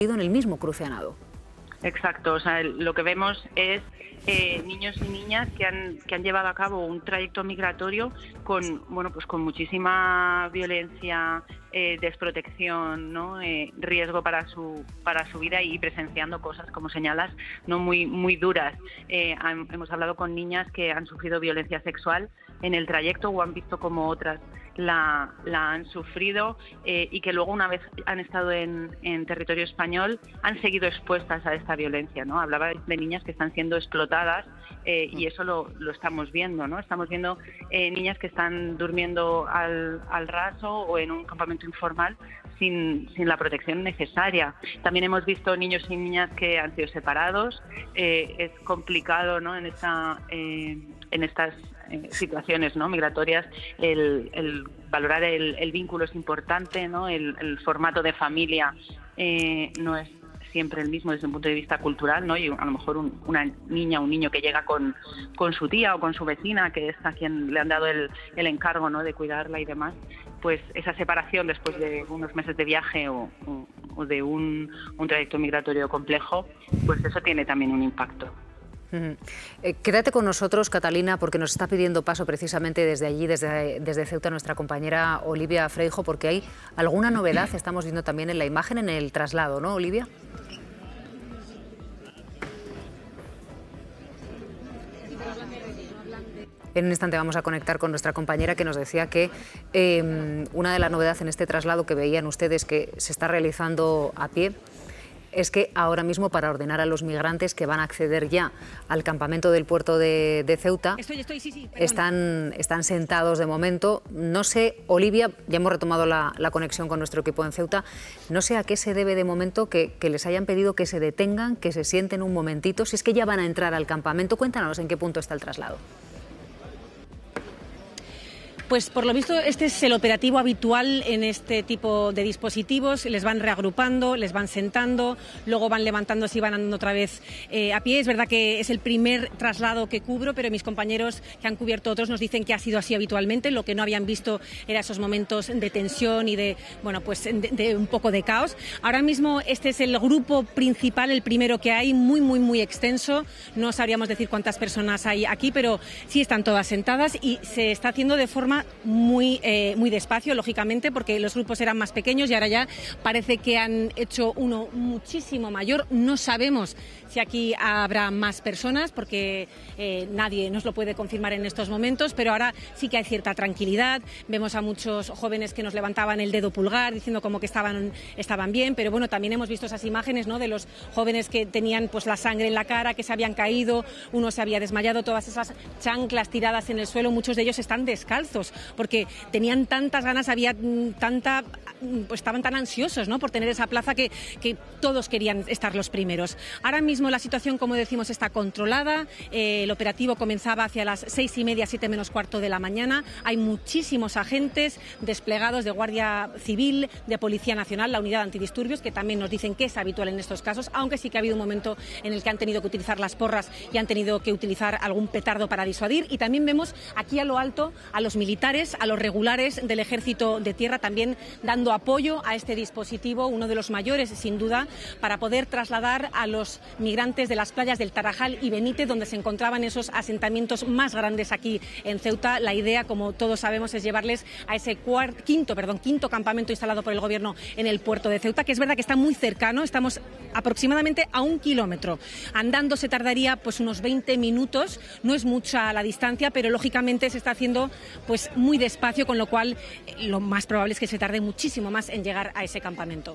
en el mismo cruceanado. Exacto, o sea, lo que vemos es niños y niñas que han llevado a cabo un trayecto migratorio con, bueno, pues con muchísima violencia, desprotección, ¿no? Riesgo para su vida y presenciando cosas, como señalas, no muy duras. Hemos hablado con niñas que han sufrido violencia sexual en el trayecto o han visto como otras la han sufrido y que luego, una vez han estado en territorio español, han seguido expuestas a esta violencia, ¿no? Hablaba de niñas que están siendo explotadas y eso lo estamos viendo, ¿no? Estamos viendo niñas que están durmiendo al raso o en un campamento informal sin la protección necesaria. También hemos visto niños y niñas que han sido separados. Es complicado, ¿no? En estas situaciones, ¿no? migratorias, el valorar el vínculo es importante, ¿no? El formato de familia no es siempre el mismo desde un punto de vista cultural, ¿no? Y a lo mejor una niña o un niño que llega con su tía o con su vecina, que es a quien le han dado el encargo, ¿no? de cuidarla y demás, pues esa separación después de unos meses de viaje o de un trayecto migratorio complejo, pues eso tiene también un impacto. Quédate con nosotros, Catalina, porque nos está pidiendo paso precisamente desde allí, desde Ceuta, nuestra compañera Olivia Freijo, porque hay alguna novedad, estamos viendo también en la imagen, en el traslado, ¿no, Olivia? En un instante vamos a conectar con nuestra compañera que nos decía que una de las novedades en este traslado que veían ustedes que se está realizando a pie es que ahora mismo, para ordenar a los migrantes que van a acceder ya al campamento del puerto de Ceuta, están sentados de momento. No sé, Olivia, ya hemos retomado la conexión con nuestro equipo en Ceuta, no sé a qué se debe de momento que les hayan pedido que se detengan, que se sienten un momentito, si es que ya van a entrar al campamento. Cuéntanos en qué punto está el traslado. Pues por lo visto este es el operativo habitual en este tipo de dispositivos. Les van reagrupando, les van sentando, luego van levantándose y van andando otra vez a pie. Es verdad que es el primer traslado que cubro, pero mis compañeros que han cubierto otros nos dicen que ha sido así habitualmente. Lo que no habían visto era esos momentos de tensión y de un poco de caos. Ahora mismo este es el grupo principal, el primero que hay, muy extenso. No sabríamos decir cuántas personas hay aquí, pero sí están todas sentadas y se está haciendo de forma muy despacio, lógicamente, porque los grupos eran más pequeños y ahora ya parece que han hecho uno muchísimo mayor. No sabemos si aquí habrá más personas, porque nadie nos lo puede confirmar en estos momentos, pero ahora sí que hay cierta tranquilidad. Vemos a muchos jóvenes que nos levantaban el dedo pulgar diciendo como que estaban bien, pero bueno, también hemos visto esas imágenes, ¿no?, de los jóvenes que tenían pues la sangre en la cara, que se habían caído, uno se había desmayado, todas esas chanclas tiradas en el suelo. Muchos de ellos están descalzos porque tenían tantas ganas, estaban tan ansiosos, ¿no?, por tener esa plaza que todos querían estar los primeros. Ahora mismo la situación, como decimos, está controlada. El operativo comenzaba hacia las 6:30, 7 menos cuarto de la mañana. Hay muchísimos agentes desplegados de Guardia Civil, de Policía Nacional, la unidad antidisturbios, que también nos dicen que es habitual en estos casos, aunque sí que ha habido un momento en el que han tenido que utilizar las porras y han tenido que utilizar algún petardo para disuadir. Y también vemos aquí a lo alto a los militares, a los regulares del Ejército de Tierra, también dando apoyo a este dispositivo, uno de los mayores sin duda, para poder trasladar a los migrantes de las playas del Tarajal y Benítez, donde se encontraban esos asentamientos más grandes aquí en Ceuta. La idea, como todos sabemos, es llevarles a ese quinto campamento instalado por el Gobierno en el puerto de Ceuta, que es verdad que está muy cercano. Estamos aproximadamente a 1 kilómetro. Andando se tardaría pues unos 20 minutos, no es mucha la distancia, pero lógicamente se está haciendo pues muy despacio, con lo cual lo más probable es que se tarde muchísimo más en llegar a ese campamento.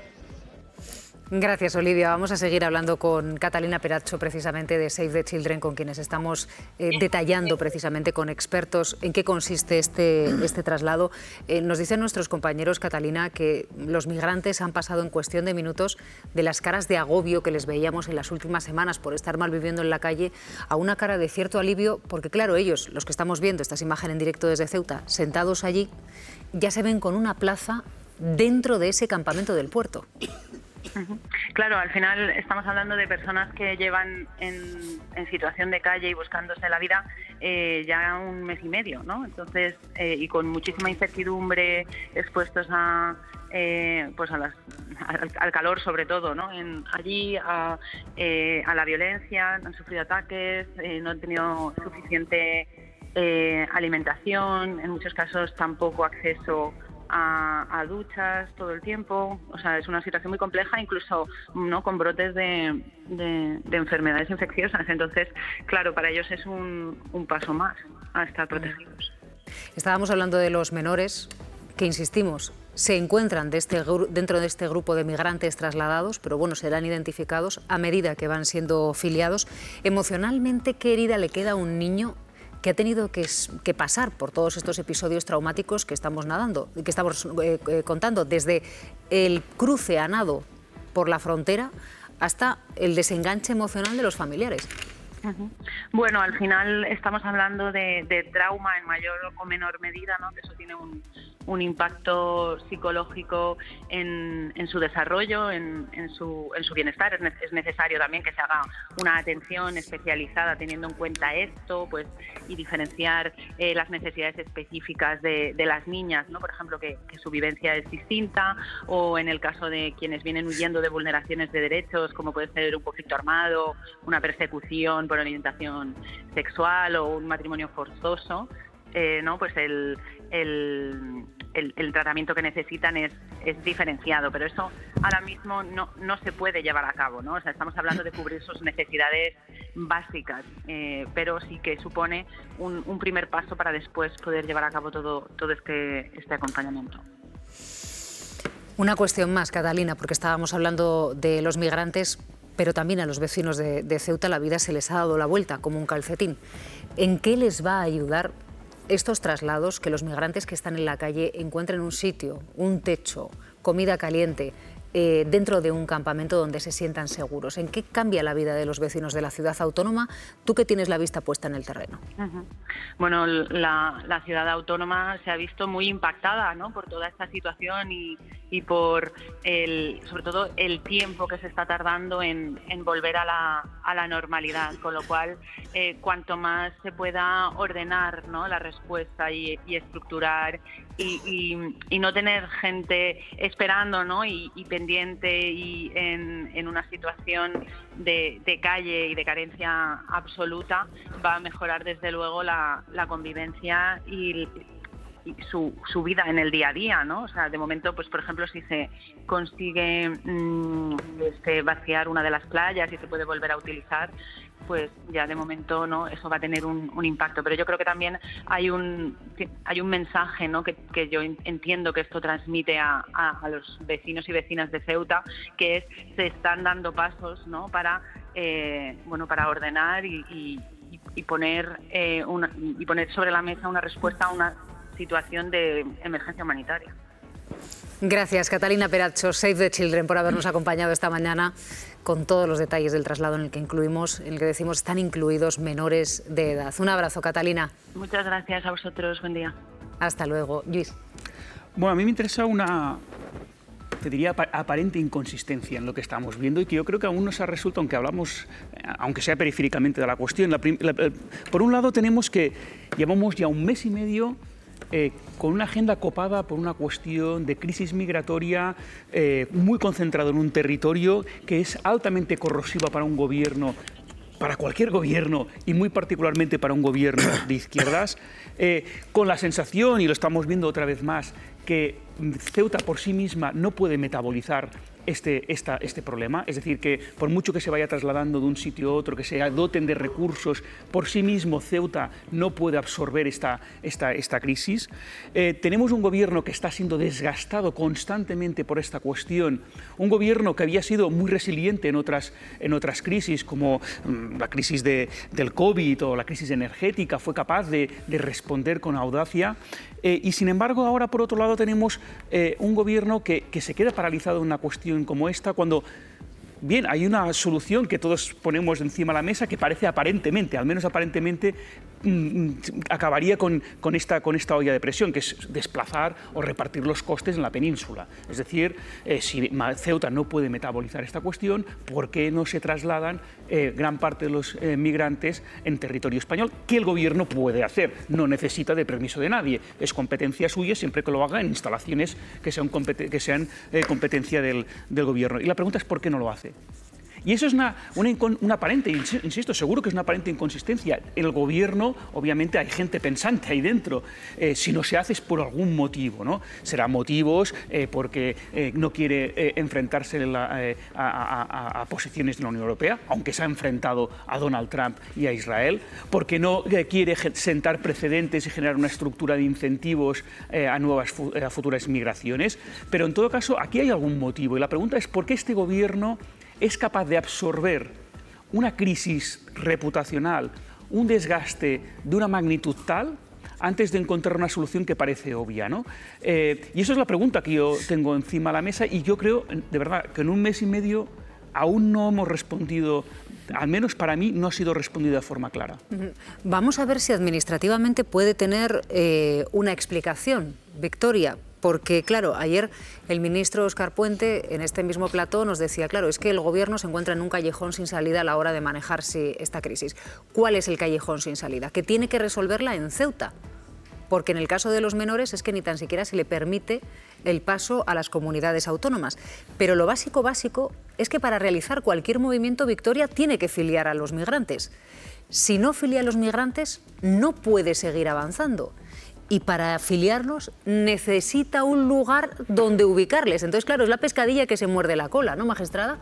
Gracias, Olivia. Vamos a seguir hablando con Catalina Peracho, precisamente de Save the Children, con quienes estamos detallando precisamente con expertos en qué consiste este traslado. Nos dicen nuestros compañeros, Catalina, que los migrantes han pasado en cuestión de minutos de las caras de agobio que les veíamos en las últimas semanas por estar mal viviendo en la calle a una cara de cierto alivio, porque claro, ellos, los que estamos viendo estas imágenes en directo desde Ceuta, sentados allí, ya se ven con una plaza dentro de ese campamento del puerto. Claro, al final estamos hablando de personas que llevan en situación de calle y buscándose la vida ya 1 mes y medio, ¿no? Entonces, y con muchísima incertidumbre, expuestos al calor sobre todo, ¿no? Allí a la violencia, han sufrido ataques, no han tenido suficiente alimentación, en muchos casos tampoco acceso a duchas todo el tiempo. O sea, es una situación muy compleja, incluso, ¿no?, con brotes de enfermedades infecciosas. Entonces, claro, para ellos es un paso más a estar protegidos. Estábamos hablando de los menores que, insistimos, se encuentran dentro de este grupo de migrantes trasladados, pero bueno, serán identificados a medida que van siendo filiados. Emocionalmente, ¿qué herida le queda a un niño que ha tenido que pasar por todos estos episodios traumáticos que estamos contando, desde el cruce a nado por la frontera hasta el desenganche emocional de los familiares? Bueno, al final estamos hablando de trauma en mayor o menor medida, ¿no? Que eso tiene un impacto psicológico en su desarrollo, en su bienestar. Es necesario también que se haga una atención especializada teniendo en cuenta esto, pues, y diferenciar las necesidades específicas de las niñas, ¿no? Por ejemplo, que su vivencia es distinta, o en el caso de quienes vienen huyendo de vulneraciones de derechos, como puede ser un conflicto armado, una persecución por orientación sexual o un matrimonio forzoso, ¿no? Pues el tratamiento que necesitan es diferenciado, pero eso ahora mismo no se puede llevar a cabo, ¿no? O sea, estamos hablando de cubrir sus necesidades básicas, pero sí que supone un primer paso para después poder llevar a cabo todo este acompañamiento. Una cuestión más, Catalina, porque estábamos hablando de los migrantes, pero también a los vecinos de Ceuta la vida se les ha dado la vuelta como un calcetín. ¿En qué les va a ayudar estos traslados, que los migrantes que están en la calle encuentren un sitio, un techo, comida caliente, dentro de un campamento donde se sientan seguros? ¿En qué cambia la vida de los vecinos de la ciudad autónoma, tú que tienes la vista puesta en el terreno? Bueno, la ciudad autónoma se ha visto muy impactada, ¿no?, por toda esta situación y por sobre todo el tiempo que se está tardando en volver a la normalidad, con lo cual cuanto más se pueda ordenar, ¿no?, la respuesta y estructurar y no tener gente esperando, ¿no?, y pendiente y en una situación de calle y de carencia absoluta, va a mejorar desde luego la convivencia y su vida en el día a día, ¿no? O sea, de momento, pues por ejemplo, si se consigue vaciar una de las playas y se puede volver a utilizar, pues ya de momento, ¿no?, eso va a tener un impacto. Pero yo creo que también hay un mensaje, ¿no?, que yo entiendo que esto transmite a los vecinos y vecinas de Ceuta, que es: se están dando pasos, ¿no?, para ordenar y poner sobre la mesa una respuesta a una situación de emergencia humanitaria. Gracias, Catalina Peracho, Save the Children, por habernos acompañado esta mañana con todos los detalles del traslado en el que decimos están incluidos menores de edad. Un abrazo, Catalina. Muchas gracias a vosotros, buen día. Hasta luego. Luis. Bueno, a mí me interesa una, te diría, aparente inconsistencia en lo que estamos viendo, y que yo creo que aún nos ha resuelto, aunque hablamos, aunque sea periféricamente de la cuestión. Por un lado tenemos que llevamos ya 1 mes y medio con una agenda copada por una cuestión de crisis migratoria muy concentrado en un territorio que es altamente corrosiva para un gobierno, para cualquier gobierno, y muy particularmente para un gobierno de izquierdas, con la sensación, y lo estamos viendo otra vez más, que Ceuta por sí misma no puede metabolizar este problema. Es decir, que por mucho que se vaya trasladando de un sitio a otro, que se doten de recursos, por sí mismo Ceuta no puede absorber esta crisis. Tenemos un gobierno que está siendo desgastado constantemente por esta cuestión, un gobierno que había sido muy resiliente en otras crisis, como la crisis del COVID o la crisis energética, fue capaz de responder con audacia. Y sin embargo, ahora por otro lado tenemos un gobierno que se queda paralizado en una cuestión como esta, cuando, bien, hay una solución que todos ponemos encima de la mesa que parece aparentemente, al menos aparentemente, acabaría con esta olla de presión, que es desplazar o repartir los costes en la península. Es decir, si Ceuta no puede metabolizar esta cuestión, ¿por qué no se trasladan gran parte de los migrantes en territorio español? Que el gobierno puede hacer, no necesita de permiso de nadie, es competencia suya siempre que lo haga en instalaciones que sean competencia del gobierno. Y la pregunta es ¿por qué no lo hace? Y eso es una aparente, insisto, seguro que es una aparente inconsistencia. En el gobierno, obviamente, hay gente pensante ahí dentro. Si no se hace es por algún motivo, ¿no? Será motivos porque no quiere enfrentarse a posiciones de la Unión Europea, aunque se ha enfrentado a Donald Trump y a Israel, porque no quiere sentar precedentes y generar una estructura de incentivos a futuras migraciones. Pero en todo caso, aquí hay algún motivo. Y la pregunta es ¿por qué este gobierno es capaz de absorber una crisis reputacional, un desgaste de una magnitud tal, antes de encontrar una solución que parece obvia, ¿no? Y eso es la pregunta que yo tengo encima de la mesa y yo creo, de verdad, que en un mes y medio aún no hemos respondido, al menos para mí, no ha sido respondido de forma clara. Vamos a ver si administrativamente puede tener una explicación, Victoria. Porque, claro, ayer el ministro Óscar Puente en este mismo plató nos decía, claro, es que el gobierno se encuentra en un callejón sin salida a la hora de manejarse esta crisis. ¿Cuál es el callejón sin salida? Que tiene que resolverla en Ceuta. Porque en el caso de los menores es que ni tan siquiera se le permite el paso a las comunidades autónomas. Pero lo básico es que para realizar cualquier movimiento, Victoria, tiene que filiar a los migrantes. Si no filia a los migrantes, no puede seguir avanzando. Y para afiliarlos necesita un lugar donde ubicarles. Entonces, claro, es la pescadilla que se muerde la cola, ¿no, magistrada?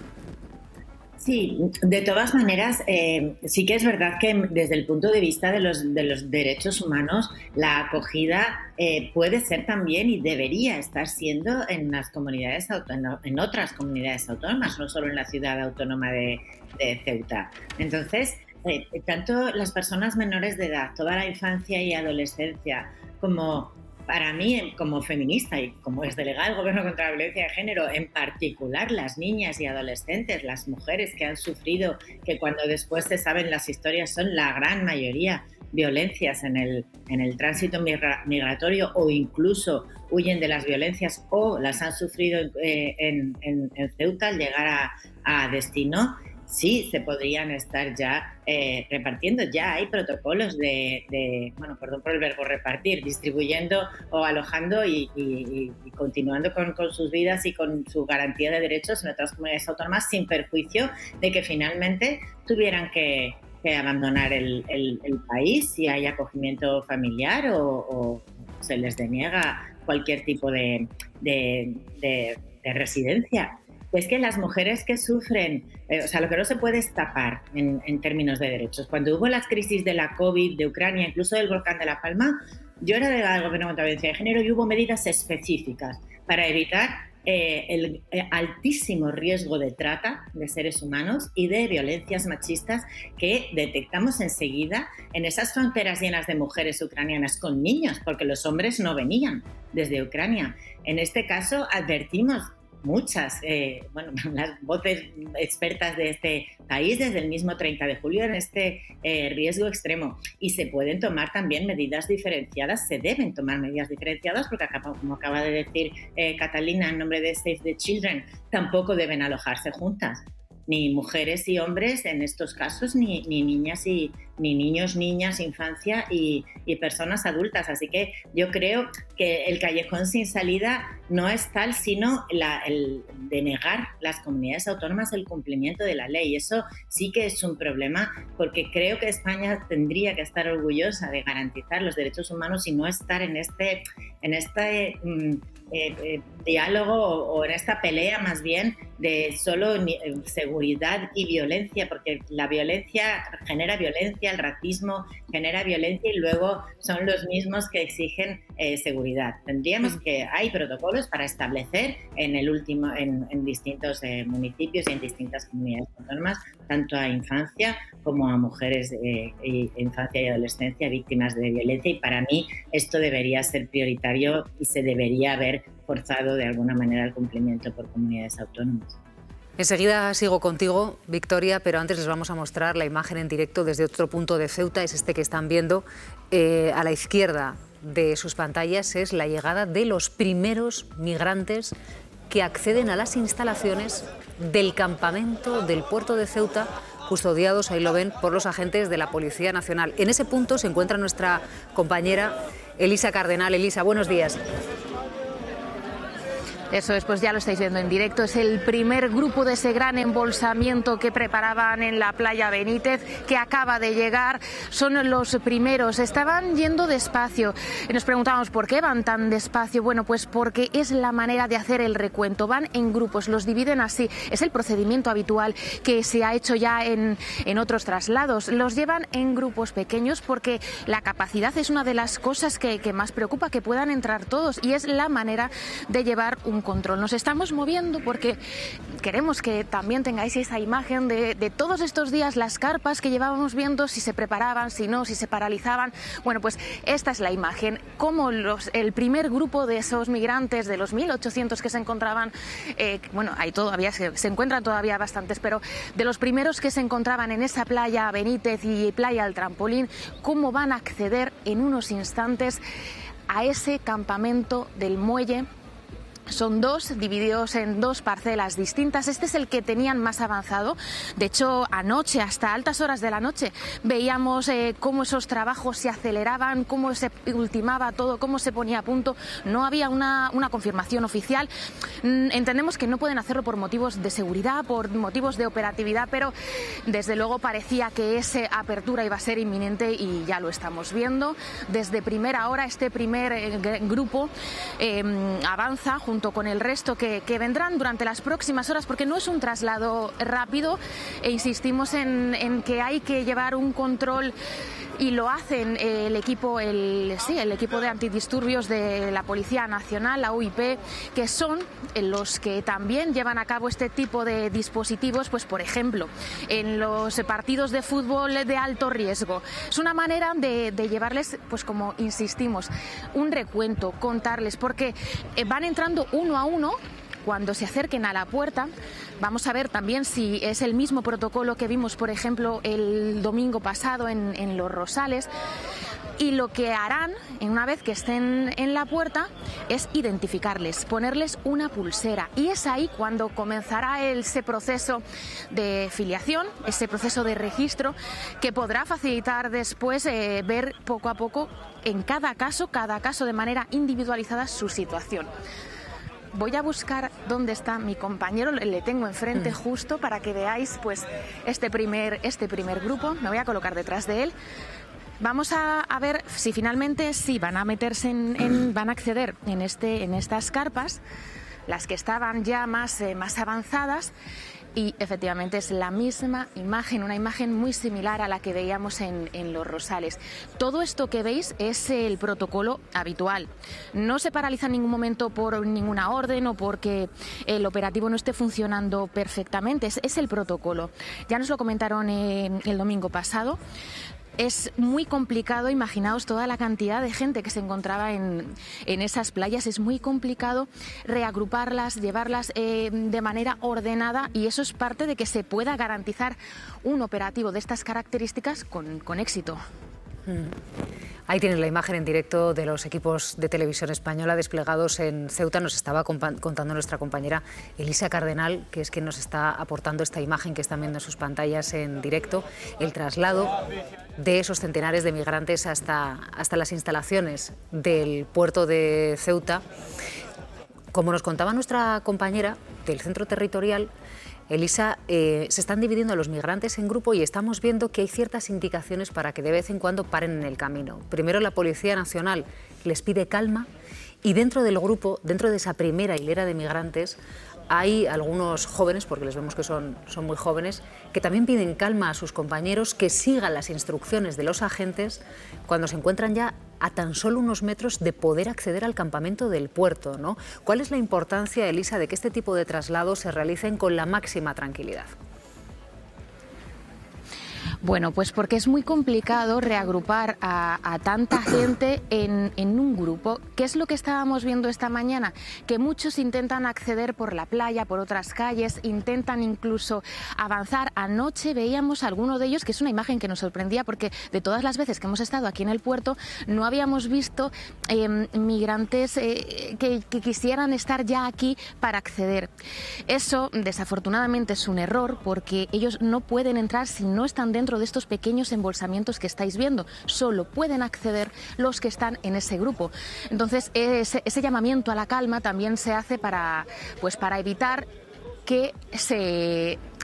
Sí, de todas maneras, sí que es verdad que desde el punto de vista de los derechos humanos, la acogida puede ser también y debería estar siendo en las comunidades en otras comunidades autónomas, no solo en la ciudad autónoma de Ceuta. Entonces, tanto las personas menores de edad, toda la infancia y adolescencia, como para mí, como feminista y como exdelegada del Gobierno contra la Violencia de Género, en particular las niñas y adolescentes, las mujeres que han sufrido, que cuando después se saben las historias son la gran mayoría violencias en el tránsito migratorio o incluso huyen de las violencias o las han sufrido en Ceuta al llegar a destino. Sí, se podrían estar ya repartiendo. Ya hay protocolos bueno, perdón por el verbo repartir, distribuyendo o alojando y continuando con sus vidas y con su garantía de derechos en otras comunidades autónomas sin perjuicio de que finalmente tuvieran que abandonar el país si hay acogimiento familiar o se les deniega cualquier tipo de residencia. Es que las mujeres que sufren, o sea, lo que no se puede es tapar en términos de derechos. Cuando hubo las crisis de la COVID, de Ucrania, incluso del volcán de La Palma, yo era delegada del Gobierno contra la Violencia de Género y hubo medidas específicas para evitar el altísimo riesgo de trata de seres humanos y de violencias machistas que detectamos enseguida en esas fronteras llenas de mujeres ucranianas con niños, porque los hombres no venían desde Ucrania. En este caso advertimos muchas, las voces expertas de este país desde el mismo 30 de julio en este riesgo extremo. Y se pueden tomar también medidas diferenciadas, se deben tomar medidas diferenciadas porque, como acaba de decir Catalina en nombre de Save the Children, tampoco deben alojarse juntas. Ni mujeres y hombres en estos casos, ni niñas y ni niños, niñas, infancia y personas adultas. Así que yo creo que el callejón sin salida no es tal, sino el denegar las comunidades autónomas el cumplimiento de la ley. Eso sí que es un problema, porque creo que España tendría que estar orgullosa de garantizar los derechos humanos y no estar en este diálogo o en esta pelea más bien de solo seguridad y violencia, porque la violencia genera violencia, el racismo genera violencia y luego son los mismos que exigen seguridad. Tendríamos que hay protocolos para establecer en distintos municipios y en distintas comunidades autónomas, tanto a infancia como a mujeres infancia y adolescencia víctimas de violencia, y para mí esto debería ser prioritario y se debería haber forzado de alguna manera el cumplimiento por comunidades autónomas. Enseguida sigo contigo, Victoria, pero antes les vamos a mostrar la imagen en directo desde otro punto de Ceuta, es este que están viendo a la izquierda de sus pantallas, es la llegada de los primeros migrantes que acceden a las instalaciones del campamento del puerto de Ceuta, custodiados, ahí lo ven, por los agentes de la Policía Nacional. En ese punto se encuentra nuestra compañera Elisa Cardenal. Elisa, buenos días. Eso es, pues ya lo estáis viendo en directo, es el primer grupo de ese gran embolsamiento que preparaban en la playa Benítez, que acaba de llegar. Son los primeros, estaban yendo despacio. Nos preguntábamos por qué van tan despacio. Bueno, pues porque es la manera de hacer el recuento. Van en grupos, los dividen así. Es el procedimiento habitual que se ha hecho ya en otros traslados. Los llevan en grupos pequeños porque la capacidad es una de las cosas que más preocupa, que puedan entrar todos, y es la manera de llevar un control. Nos estamos moviendo porque queremos que también tengáis esa imagen de todos estos días, las carpas que llevábamos viendo, si se preparaban, si no, si se paralizaban. Bueno, pues esta es la imagen, como el primer grupo de esos migrantes, de los 1.800 que se encontraban, bueno, hay todavía, se encuentran todavía bastantes, pero de los primeros que se encontraban en esa playa Benítez y playa El Trampolín, cómo van a acceder en unos instantes a ese campamento del muelle. Son dos, divididos en dos parcelas distintas. Este es el que tenían más avanzado. De hecho, anoche, hasta altas horas de la noche, veíamos cómo esos trabajos se aceleraban, cómo se ultimaba todo, cómo se ponía a punto. No había una confirmación oficial. Entendemos que no pueden hacerlo por motivos de seguridad, por motivos de operatividad, pero desde luego parecía que esa apertura iba a ser inminente y ya lo estamos viendo. Desde primera hora, este primer grupo avanza junto con el resto que vendrán durante las próximas horas, porque no es un traslado rápido e insistimos en que hay que llevar un control, y lo hacen el equipo de antidisturbios de la Policía Nacional, la UIP, que son los que también llevan a cabo este tipo de dispositivos, pues por ejemplo, en los partidos de fútbol de alto riesgo. Es una manera de llevarles, pues como insistimos, un recuento, contarles, porque van entrando uno a uno. Cuando se acerquen a la puerta, vamos a ver también si es el mismo protocolo que vimos, por ejemplo, el domingo pasado en Los Rosales. Y lo que harán, una vez que estén en la puerta, es identificarles, ponerles una pulsera. Y es ahí cuando comenzará ese proceso de filiación, ese proceso de registro, que podrá facilitar después ver poco a poco, en cada caso de manera individualizada, su situación. Voy a buscar dónde está mi compañero, le tengo enfrente justo para que veáis pues este primer grupo. Me voy a colocar detrás de él. Vamos a ver si finalmente sí van a meterse van a acceder en estas carpas, las que estaban ya más avanzadas. Y efectivamente es la misma imagen, una imagen muy similar a la que veíamos en Los Rosales. Todo esto que veis es el protocolo habitual. No se paraliza en ningún momento por ninguna orden o porque el operativo no esté funcionando perfectamente. Es el protocolo. Ya nos lo comentaron el domingo pasado. Es muy complicado, imaginaos toda la cantidad de gente que se encontraba en esas playas, es muy complicado reagruparlas, llevarlas de manera ordenada, y eso es parte de que se pueda garantizar un operativo de estas características con éxito. Ahí tienen la imagen en directo de los equipos de televisión española desplegados en Ceuta. Nos estaba contando nuestra compañera Elisa Cardenal, que es quien nos está aportando esta imagen que están viendo en sus pantallas en directo, el traslado de esos centenares de migrantes hasta las instalaciones del puerto de Ceuta. Como nos contaba nuestra compañera del centro territorial, Elisa, se están dividiendo a los migrantes en grupo y estamos viendo que hay ciertas indicaciones para que de vez en cuando paren en el camino. Primero, la Policía Nacional les pide calma, y dentro del grupo, dentro de esa primera hilera de migrantes, hay algunos jóvenes, porque les vemos que son muy jóvenes, que también piden calma a sus compañeros, que sigan las instrucciones de los agentes cuando se encuentran ya a tan solo unos metros de poder acceder al campamento del puerto, ¿no? ¿Cuál es la importancia, Elisa, de que este tipo de traslados se realicen con la máxima tranquilidad? Bueno, pues porque es muy complicado reagrupar a tanta gente en un grupo. ¿Qué es lo que estábamos viendo esta mañana? Que muchos intentan acceder por la playa, por otras calles, intentan incluso avanzar. Anoche veíamos a alguno de ellos, que es una imagen que nos sorprendía porque de todas las veces que hemos estado aquí en el puerto no habíamos visto migrantes que quisieran estar ya aquí para acceder. Eso, desafortunadamente, es un error porque ellos no pueden entrar si no están dentro de estos pequeños embolsamientos que estáis viendo. Solo pueden acceder los que están en ese grupo. Entonces, ese llamamiento a la calma también se hace para evitar que se